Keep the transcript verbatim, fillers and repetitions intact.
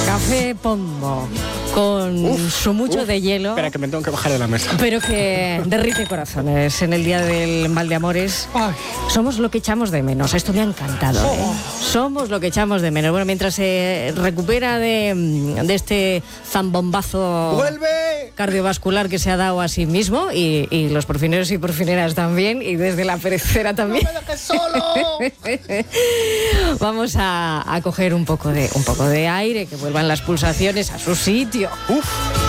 Café Pombo, con uf, su mucho uf, de hielo. Espera, que me tengo que bajar de la mesa. Pero que derrite corazones en el día del Valdeamores. Ay. Somos lo que echamos de menos. Esto me ha encantado. Oh. ¿eh? Somos lo que echamos de menos. Bueno, mientras se recupera de, de este zambombazo ¡vuelve! Cardiovascular que se ha dado a sí mismo, y, y los porfineros y porfineras también, y desde la perecera también. ¡No me dejes solo! Vamos a, a coger un poco de un poco de aire, que vuelvan las pulsaciones a su sitio. Uf.